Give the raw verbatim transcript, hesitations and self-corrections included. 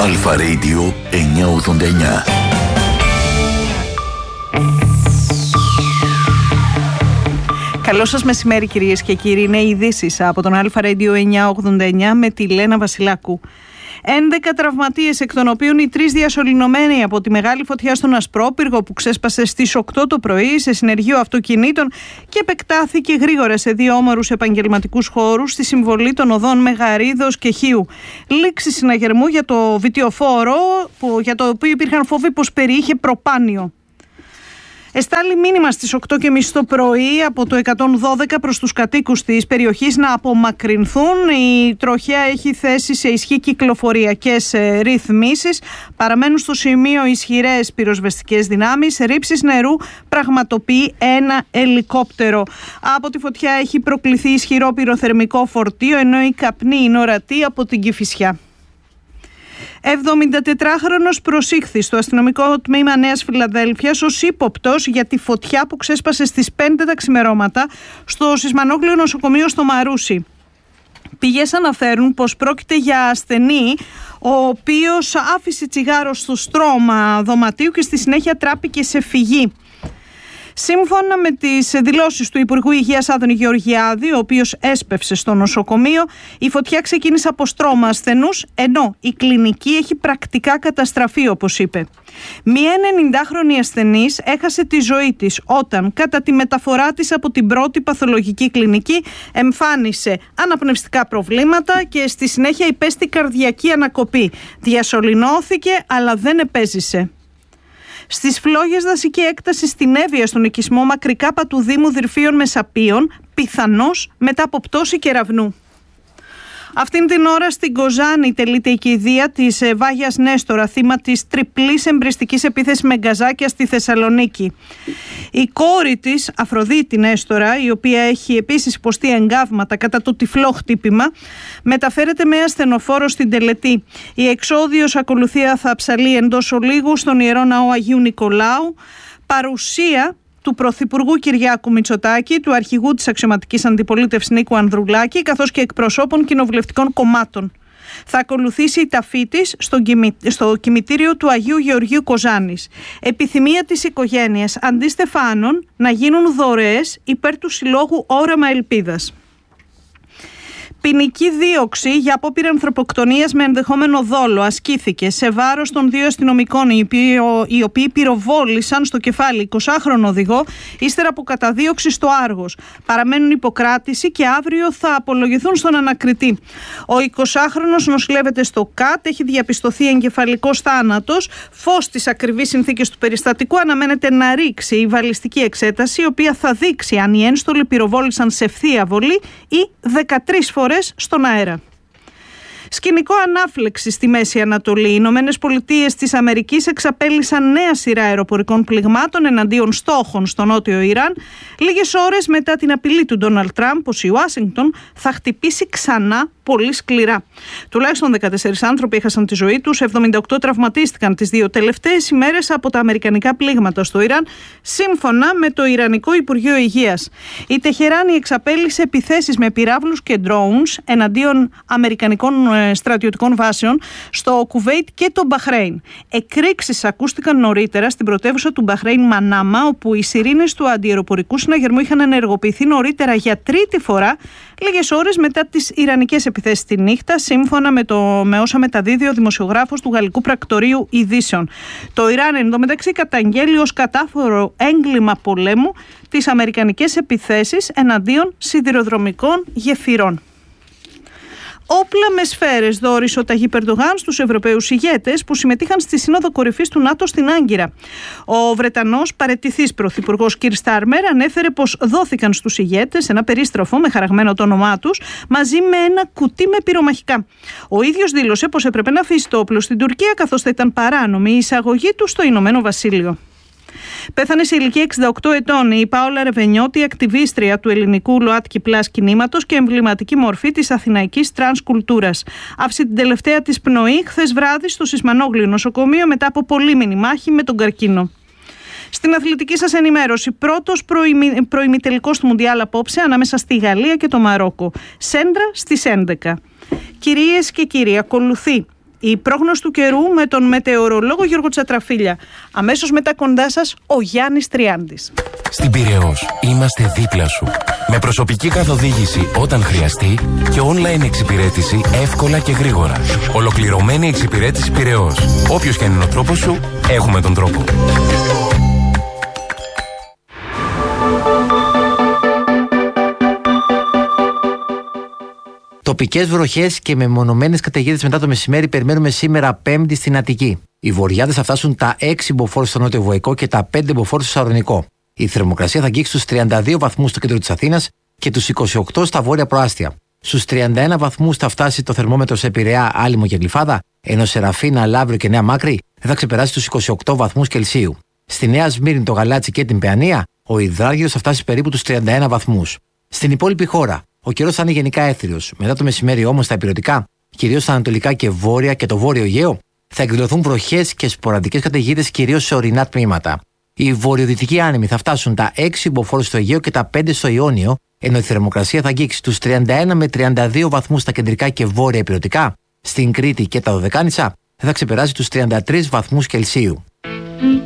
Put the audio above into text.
Αλφα Radio εννιακόσια ογδόντα εννιά. Καλό σας μεσημέρι κυρίες και κύριοι. Είναι οι ειδήσεις από τον Αλφα Radio εννιακόσια ογδόντα εννιά με τη Λένα Βασιλάκου. έντεκα τραυματίες, εκ των οποίων οι τρεις διασωληνωμένοι από τη μεγάλη φωτιά στον Ασπρόπυργο που ξέσπασε στις οκτώ το πρωί σε συνεργείο αυτοκινήτων και επεκτάθηκε γρήγορα σε δύο όμορους επαγγελματικούς χώρους στη συμβολή των οδών Μεγαρίδος και Χίου. Λήξη συναγερμού για το βιτιοφόρο, που, για το οποίο υπήρχαν φόβοι πως περιείχε προπάνιο. Εστάλει μήνυμα στις οκτώ και μισή το πρωί από το εκατόν δώδεκα προς τους κατοίκους της περιοχής να απομακρυνθούν. Η τροχέα έχει θέσει σε ισχύ κυκλοφοριακές ρυθμίσεις. Παραμένουν στο σημείο ισχυρές πυροσβεστικές δυνάμεις. Ρήψεις νερού πραγματοποιεί ένα ελικόπτερο. Από τη φωτιά έχει προκληθεί ισχυρό πυροθερμικό φορτίο, ενώ η καπνή είναι ορατή από την Κηφισιά. εβδομηντατετράχρονος προσήχθη στο αστυνομικό τμήμα Νέας Φιλαδέλφειας ως ύποπτος για τη φωτιά που ξέσπασε στις πέντε τα ξημερώματα στο Σισμανόγλιο νοσοκομείο στο Μαρούσι. Πηγές αναφέρουν πως πρόκειται για ασθενή ο οποίος άφησε τσιγάρο στο στρώμα δωματίου και στη συνέχεια τράπηκε σε φυγή. Σύμφωνα με τις δηλώσεις του Υπουργού Υγείας Άδωνη Γεωργιάδη, ο οποίος έσπευσε στο νοσοκομείο, η φωτιά ξεκίνησε από στρώμα ασθενούς, ενώ η κλινική έχει πρακτικά καταστραφεί, όπως είπε. Μία ενενηντάχρονη ασθενής έχασε τη ζωή της όταν, κατά τη μεταφορά της από την πρώτη παθολογική κλινική, εμφάνισε αναπνευστικά προβλήματα και στη συνέχεια υπέστη καρδιακή ανακοπή. Διασωληνώθηκε, αλλά δεν επέζησε. Στις Φλόγες δασική έκταση στην Εύβοια, στον οικισμό Μακρικάπα του Δήμου Δυρφίων Μεσαπίων, πιθανώς μετά από πτώση κεραυνού. Αυτήν την ώρα στην Κοζάνη τελείται η κηδεία της Βάγιας Νέστορα, θύμα της τριπλής εμπριστικής επίθεσης με γκαζάκια στη Θεσσαλονίκη. Η κόρη της, Αφροδίτη Νέστορα, η οποία έχει επίσης υποστεί εγκάβματα κατά το τυφλό χτύπημα, μεταφέρεται με ασθενοφόρο στην Τελετή. Η εξόδιος ακολουθία θα ψαλεί εντός ολίγου στον Ιερό Ναό Αγίου Νικολάου. Παρουσία του Πρωθυπουργού Κυριάκου Μητσοτάκη, του αρχηγού της αξιωματικής αντιπολίτευσης Νίκου Ανδρουλάκη, καθώς και εκπροσώπων κοινοβουλευτικών κομμάτων. Θα ακολουθήσει η ταφή της στο, κημη... στο κημητήριο του Αγίου Γεωργίου Κοζάνης. Επιθυμία της οικογένειας αντί Στεφάνων να γίνουν δωρεές υπέρ του συλλόγου Όραμα Ελπίδας. Ποινική δίωξη για απόπειρα ανθρωποκτονίας με ενδεχόμενο δόλο ασκήθηκε σε βάρος των δύο αστυνομικών, οι οποίοι, οι οποίοι πυροβόλησαν στο κεφάλι εικοσάχρονο οδηγό ύστερα από καταδίωξη στο Άργος. Παραμένουν υποκράτηση και αύριο θα απολογηθούν στον ανακριτή. Ο εικοσάχρονος νοσηλεύεται στο ΚΑΤ, έχει διαπιστωθεί εγκεφαλικός θάνατος. Φως στις ακριβείς συνθήκες του περιστατικού αναμένεται να ρίξει η βαλιστική εξέταση, η οποία θα δείξει αν οι ένστολοι πυροβόλησαν σε ευθεία βολή ή δεκατρείς φορές στον αέρα. Σκηνικό ανάφλεξη στη Μέση Ανατολή. Οι Ηνωμένες Πολιτείες της Αμερικής εξαπέλυσαν νέα σειρά αεροπορικών πληγμάτων εναντίον στόχων στο νότιο Ιράν, λίγες ώρες μετά την απειλή του Ντόναλντ Τραμπ πως η Ουάσιγκτον θα χτυπήσει ξανά πολύ σκληρά. Τουλάχιστον δεκατέσσερις άνθρωποι έχασαν τη ζωή τους, εβδομήντα οκτώ τραυματίστηκαν τις δύο τελευταίες ημέρες από τα αμερικανικά πλήγματα στο Ιράν, σύμφωνα με το Ιρανικό Υπουργείο Υγείας. Η Τεχεράνη εξαπέλυσε επιθέσεις με πυράβλους και drones εναντίον αμερικανικών στρατιωτικών βάσεων στο Κουβέιτ και το Μπαχρέιν. Εκρήξεις ακούστηκαν νωρίτερα στην πρωτεύουσα του Μπαχρέιν, Μανάμα, όπου οι σιρήνες του αντιαεροπορικού συναγερμού είχαν ενεργοποιηθεί νωρίτερα για τρίτη φορά, λίγες ώρες μετά τις ιρανικές επιθέσεις τη νύχτα, σύμφωνα με, το, με όσα μεταδίδει ο δημοσιογράφος του Γαλλικού Πρακτορείου Ειδήσεων. Το Ιράν εντωμεταξύ καταγγέλει ως κατάφορο έγκλημα πολέμου τις αμερικανικές επιθέσεις εναντίον σιδηροδρομικών γεφυρών. Όπλα με σφαίρες δώρισε ο Ταγίπ Ερντογάν στους Ευρωπαίους ηγέτες που συμμετείχαν στη Σύνοδο Κορυφής του ΝΑΤΟ στην Άγκυρα. Ο Βρετανός παραιτηθής πρωθυπουργός Κιρ Στάρμερ ανέφερε πως δόθηκαν στους ηγέτες ένα περίστροφο με χαραγμένο το όνομά τους μαζί με ένα κουτί με πυρομαχικά. Ο ίδιος δήλωσε πως έπρεπε να αφήσει το όπλο στην Τουρκία, καθώς θα ήταν παράνομη η εισαγωγή του στο Ηνωμένο Βασίλειο. Πέθανε σε ηλικία εξήντα οκτώ ετών η Πάολα Ρεβενιώτη, ακτιβίστρια του ελληνικού ΛΟΑΤΚΙ Πλας κινήματος και εμβληματική μορφή της αθηναϊκής τρανς κουλτούρας. Άφησε την τελευταία της πνοή χθες βράδυ στο Σισμανόγλιο νοσοκομείο μετά από πολύμηνη μάχη με τον καρκίνο. Στην αθλητική σας ενημέρωση, πρώτος προημι... προημιτελικός του Μουντιάλ απόψε ανάμεσα στη Γαλλία και το Μαρόκο. Σέντρα στις έντεκα. Κυρίες και κύριοι, ακολουθεί Η πρόγνωση του καιρού με τον μετεωρολόγο Γιώργο Τσατραφίλια. Αμέσως μετά κοντά σας ο Γιάννης Τριάντης. Στην Πειραιώς είμαστε δίπλα σου. Με προσωπική καθοδήγηση όταν χρειαστεί και online εξυπηρέτηση εύκολα και γρήγορα. Ολοκληρωμένη εξυπηρέτηση Πειραιώς. Όποιος και αν είναι ο τρόπος σου, έχουμε τον τρόπο. Τοπικές βροχές και μεμονωμένες καταιγίδες μετά το μεσημέρι περιμένουμε σήμερα Πέμπτη στην Αττική. Οι βορειάδες θα φτάσουν τα έξι μποφόρ στο νότιο Βοϊκό και τα πέντε μποφόρ στο Σαρονικό. Η θερμοκρασία θα αγγίξει στους τριάντα δύο βαθμούς στο κέντρο της Αθήνας και τους είκοσι οκτώ στα βόρεια προάστια. Στους τριάντα ένα βαθμούς θα φτάσει το θερμόμετρο σε Πειραιά, Άλυμο και Γλυφάδα, ενώ σε Ραφίνα, Λαύριο και Νέα Μάκρη δεν θα ξεπεράσει τους είκοσι οκτώ βαθμούς Κελσίου. Στη Νέα Σμύρνη, το Γαλάτσι και την Παιανία, ο υδράργυρος θα φτάσει περίπου τους τριάντα ένα βαθμούς. Στην υπόλοιπη χώρα, ο καιρός θα είναι γενικά έθριος. Μετά το μεσημέρι όμως στα υπηρετικά, κυρίως στα ανατολικά και βόρεια και το βόρειο Αιγαίο, θα εκδηλωθούν βροχές και σποραδικές καταιγίδες κυρίως σε ορεινά τμήματα. Οι βορειοδυτικοί άνεμοι θα φτάσουν τα έξι μποφόρ στο Αιγαίο και τα πέντε στο Ιόνιο, ενώ η θερμοκρασία θα αγγίξει τους τριάντα ένα με τριάντα δύο βαθμούς στα κεντρικά και βόρεια υπηρετικά. Στην Κρήτη και τα Δωδεκάνησα δεν θα ξεπεράσει τους τριάντα τρεις βαθμούς Κελσίου.